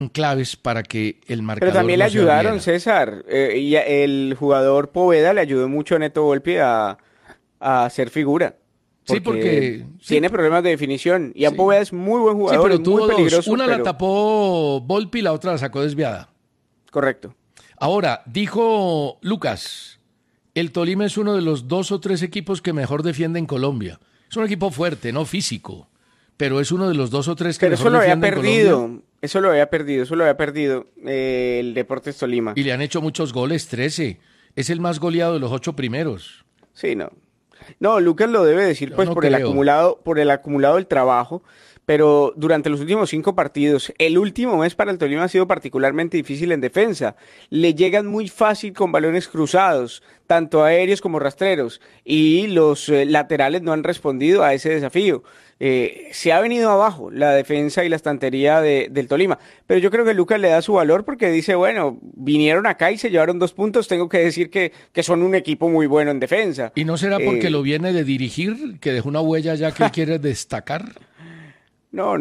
claves para que el Pero marcador también le no se ayudaron, abriera. César. Y el jugador Poveda le ayudó mucho a Neto Volpi a hacer figura, Sí, porque porque sí, tiene problemas de definición. Ian sí, Poveda es muy buen sí, jugador, es pero muy tuvo dos. peligroso, Una la pero tapó Volpi y la otra la sacó desviada. correcto. Ahora, dijo Lucas, el Tolima es uno de los dos o tres equipos que mejor defiende en Colombia. Es un equipo fuerte, no físico, pero es uno de los dos o tres que Pero eso mejor lo había defiende en Colombia perdido, eso lo había perdido el Deportes Tolima. y le han hecho muchos goles, 13. Es el más goleado de los 8 primeros. Sí, no. No, Lucas lo debe decir Yo pues no creo. por el acumulado del trabajo, pero durante los últimos 5 partidos, el último mes para el Tolima ha sido particularmente difícil en defensa. Le llegan muy fácil con balones cruzados, tanto aéreos como rastreros, y los laterales no han respondido a ese desafío. Se ha venido abajo la defensa y la estantería del Tolima, pero yo creo que Lucas le da su valor porque dice, bueno, vinieron acá y se llevaron 2 puntos, tengo que decir que son un equipo muy bueno en defensa. ¿Y no será porque lo Eh, viene de dirigir, que dejó una huella ya que él quiere destacar? No,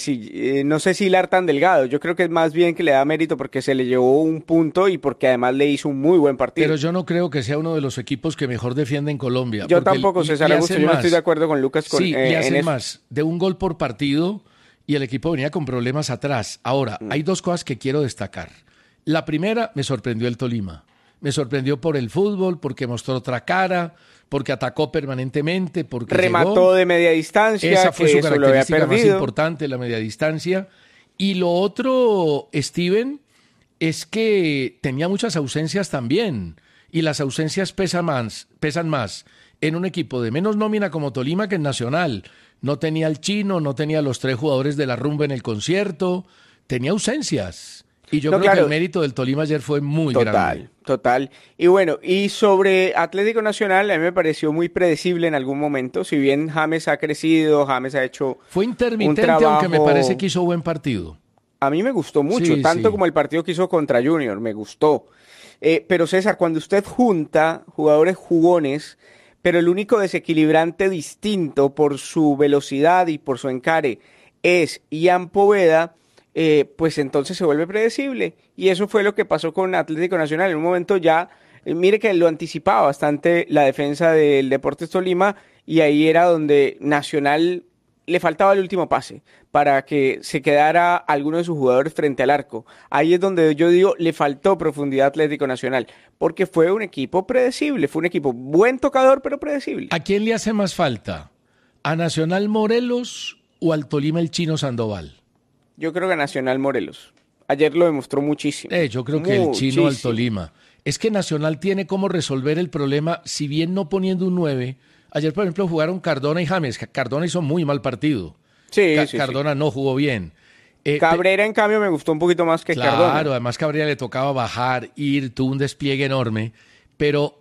no sé si hilar tan delgado. Yo creo que es más bien que le da mérito porque se le llevó un punto y porque además le hizo un muy buen Pero partido. yo no creo que sea uno de los equipos que mejor defiende en Colombia, Yo porque tampoco, César y Augusto, hacen yo no estoy de más. acuerdo con Lucas Sí, y en hacen eso. más de un gol por partido y el equipo venía con problemas atrás. Ahora, Mm. hay dos cosas que quiero destacar. La primera, me sorprendió el Tolima. Me sorprendió por el fútbol, porque mostró otra cara, porque atacó permanentemente, porque llegó. Remató de media distancia, Esa fue que su eso lo había característica más perdido. importante, la media distancia. Y lo otro, Steven, es que tenía muchas ausencias también. Y las ausencias pesan más en un equipo de menos nómina como Tolima que en Nacional. No tenía el chino, no tenía los tres jugadores de la rumba en el concierto, tenía ausencias. Y yo No, creo que el claro, mérito del Tolima ayer fue muy grande. total, total. Y bueno, y sobre Atlético Nacional, a mí me pareció muy predecible en algún momento. Si bien James ha crecido, James ha hecho Fue un intermitente, aunque me parece trabajo. que hizo buen partido. A mí me gustó mucho, Sí, tanto sí. como el partido que hizo contra Junior, me gustó. Pero César, cuando usted junta jugadores jugones, pero el único desequilibrante distinto por su velocidad y por su encare es Ian Poveda, pues entonces se vuelve predecible. Y eso fue lo que pasó con Atlético Nacional. En un momento ya, mire que lo anticipaba bastante la defensa del Deportes Tolima y ahí era donde Nacional le faltaba el último pase para que se quedara alguno de sus jugadores frente al arco. Ahí es donde yo digo, le faltó profundidad a Atlético Nacional, porque fue un equipo predecible, fue un equipo buen tocador, pero predecible. ¿A quién le hace más falta? ¿A Nacional Morelos o al Tolima el Chino Sandoval? Yo creo que Nacional Morelos. Ayer lo demostró muchísimo, Yo creo que el Chino al muchísimo. Tolima. Es que Nacional tiene cómo resolver el problema, si bien no poniendo un 9. Ayer, por ejemplo, jugaron Cardona y James. Cardona hizo muy mal partido. Sí, sí, sí. Cardona no jugó bien. Pe- Cabrera, en cambio, me gustó un poquito más que Claro, Cardona. además Cabrera le tocaba bajar, ir, tuvo un despliegue enorme, pero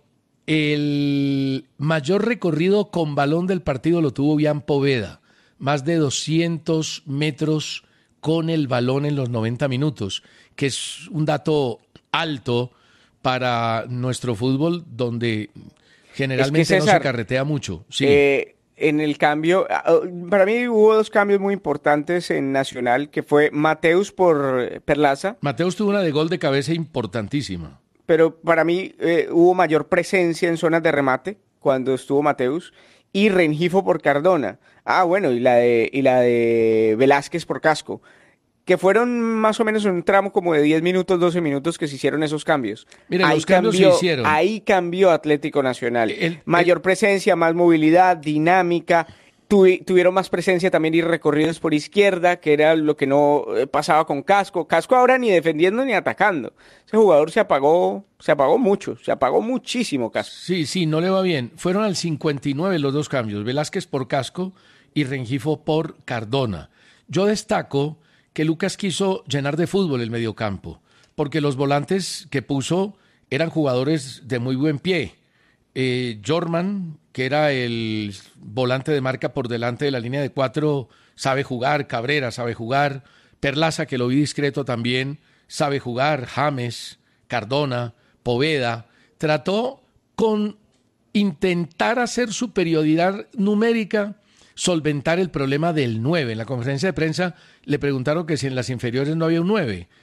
el mayor recorrido con balón del partido lo tuvo Bian Poveda, más de 200 metros con el balón en los 90 minutos, que es un dato alto para nuestro fútbol, donde Es que generalmente no se César, carretea mucho. Sí, en el cambio, para mí hubo dos cambios muy importantes en Nacional, que fue Mateus por Perlaza, Mateus tuvo una de gol de cabeza importantísima. pero para mí hubo mayor presencia en zonas de remate cuando estuvo Mateus y Rengifo por Cardona. Ah, bueno, y la de Velázquez por Casco, que fueron más o menos un tramo como de 10 minutos, 12 minutos que se hicieron esos cambios. Mire, los cambios se hicieron. Ahí cambió Atlético Nacional. El, Mayor presencia, más movilidad, dinámica. Tuvieron más presencia también y recorridos por izquierda, que era lo que no pasaba con Casco. Casco ahora ni defendiendo ni atacando. Ese jugador se apagó mucho, se apagó muchísimo Casco. Sí, sí, no le va bien. Fueron al 59 los dos cambios, Velázquez por Casco y Rengifo por Cardona. Yo destaco que Lucas quiso llenar de fútbol el mediocampo, porque los volantes que puso eran jugadores de muy buen pie. Jorman, que era el volante de marca por delante de la línea de cuatro, sabe jugar, Cabrera sabe jugar, Perlaza, que lo vi discreto también, sabe jugar, James, Cardona, Poveda. Trató con intentar hacer superioridad numérica solventar el problema del 9. En la conferencia de prensa le preguntaron que si en las inferiores no había un 9.